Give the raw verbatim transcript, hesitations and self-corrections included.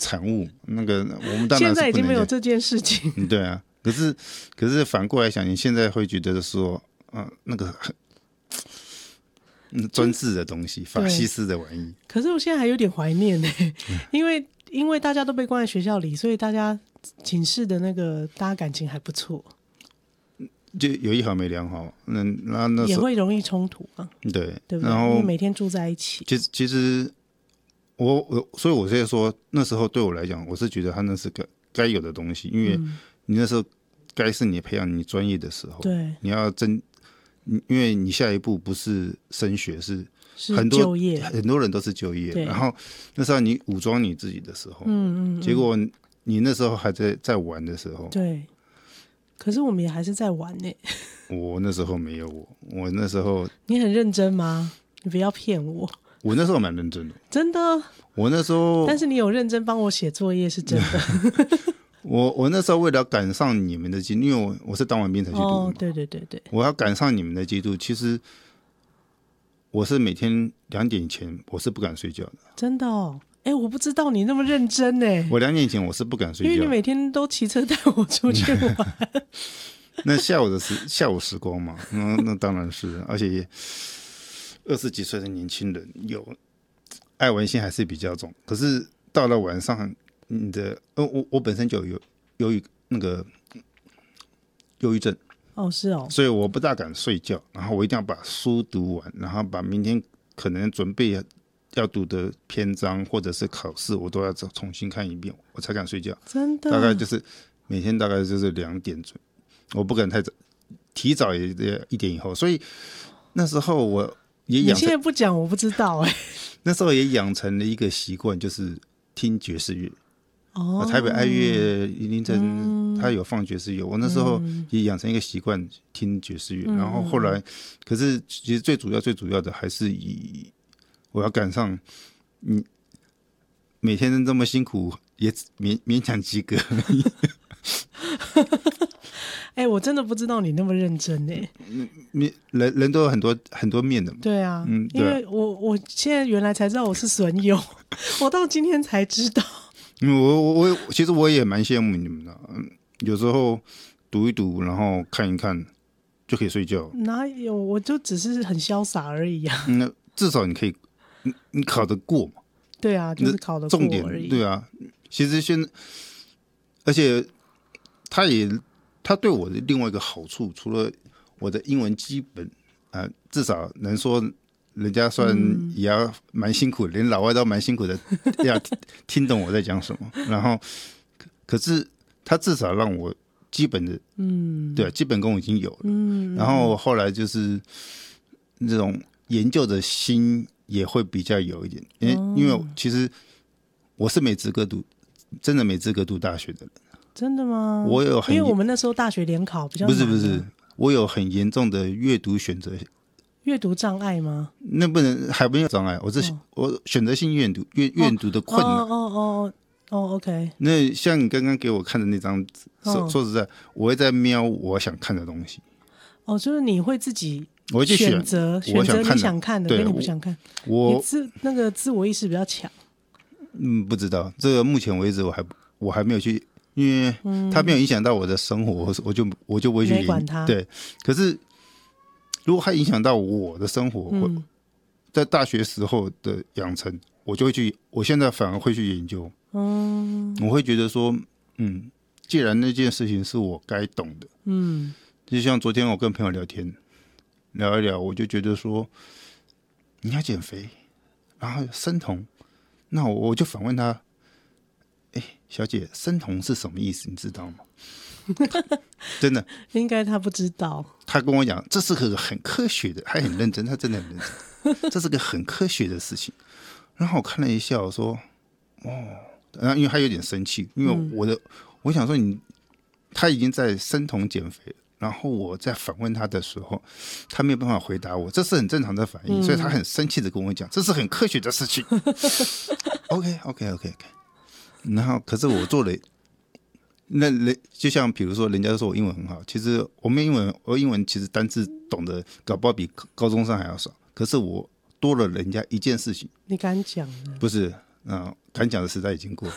产物，那个我们当然是不能现在已经没有这件事情。 嗯，对啊。可是可是反过来想，你现在会觉得说，呃，那个很专制的东西，法西斯的玩意。 可是我现在还有点怀念呢、欸，因为因为大家都被关在学校里，所以大家寝室的那个大家感情还不错。 就有一好没两好，那那那也会容易冲突啊， 对对不对？ 然后因为每天住在一起。 其实其实我我所以我现在说那时候对我来讲，我是觉得他那是个该有的东西，因为你那时候该是你培养你专业的时候， 对， 你要真，因为你下一步不是升学，是很多就业， 很多人都是就业，然后那时候你武装你自己的时候， 嗯嗯嗯， 结果你那时候还在在玩的时候， 对。可是我们也还是在玩呢、欸。 我那时候没有我，我那时候你很认真吗？你不要骗我。 我那时候蛮认真的， 真的。 我那时候， 但是你有认真帮我写作业是真的。 我我那时候为了赶上你们的进度，因为我我是当完兵才去读的嘛， 哦，对对对对， 我要赶上你们的进度，其实我是每天两点以前我是不敢睡觉的。 真的哦。哎、欸，我不知道你那么认真哎！ 我两点以前我是不敢睡觉， 因为你每天都骑车带我出去玩。 那下午的时下午时光嘛，那那当然是，而且二十几岁的年轻人有爱玩性还是比较重。可是到了晚上，你的呃，我我本身就有忧郁那个忧郁症哦，是哦， 所以我不大敢睡觉，然后我一定要把书读完，然后把明天可能准备要读的篇章或者是考试，我都要重新看一遍，我才敢睡觉。 真的， 大概就是每天大概就是两点钟，我不敢太早，提早也一点以后。所以那时候我也养成， 你现在不讲我不知道哎、欸。 那时候也养成了一个习惯，就是听爵士乐。 哦， 台北爱乐凌晨、嗯、他有放爵士乐，我那时候也养成一个习惯听爵士乐、嗯。然后后来，可是其实最主要最主要的还是以我要赶上你每天这么辛苦，也勉勉强及格而已。 哎、欸，我真的不知道你那么认真哎、 欸。人人都有很多很多面的嘛。 对啊， 嗯， 因为我我现在原来才知道我是损友，我到今天才知道。 嗯，我我我其实我也蛮羡慕你们的，有时候读一读，然后看一看就可以睡觉。 哪有？我就只是很潇洒而已啊。 那、嗯、至少你可以，你你考得过嘛？ 对啊，就是考得过重点而已。 对啊，其实现，而且他也他对我的另外一个好处，除了我的英文基本啊、呃，至少能说。人家算也要蛮辛苦的、嗯，连老外都蛮辛苦的，要听懂我在讲什么。然后，可是他至少让我基本的，嗯，对、啊，基本功已经有了。嗯，然后后来就是这种研究的心也会比较有一点，因为、哦、因为其实我是没资格读，真的没资格读大学的人。 真的吗？ 我有很， 因为我们那时候大学联考比较不是不是，我有很严重的阅读选择。 阅读障碍吗？ 那不能还没有障碍，我是、哦、我选择性阅读阅阅读的困难。 哦哦哦哦 ，OK。 那像你刚刚给我看的那张，说、哦、说实在，我会在瞄我想看的东西。 哦，就是你会自己我会去选择选择你想看的，跟你不想看。 我你自那个自我意识比较强。 嗯，不知道这个目前为止我还我还没有去，因为它没有影响到我的生活，我就我就不会去管它。 对，可是。如果它影响到我的生活，嗯、在大学时候的养成，我就会去。我现在反而会去研究，嗯，我会觉得说，嗯，既然那件事情是我该懂的，嗯，就像昨天我跟朋友聊天，聊一聊，我就觉得说，你要减肥，然后生酮，那我我就反问他，哎，小姐，生酮是什么意思？你知道吗？真的， 应该他不知道。 他跟我讲，这是个很科学的，还很认真，他真的很认真，这是个很科学的事情。然后我看了一下，我说：“哦。”然后因为他有点生气，因为我的、嗯、我想说你，他已经在生酮减肥了，然后我在反问他的时候，他没有办法回答我，这是很正常的反应，嗯、所以他很生气的跟我讲，这是很科学的事情。OK OK OK OK， 然后可是我做了。那人就像比如说，人家说我英文很好，其实我们英文，我英文其实单字懂得搞不好比高中生还要少。可是我多了人家一件事情， 你敢讲的？ 不是，嗯、呃，敢讲的时代已经过了。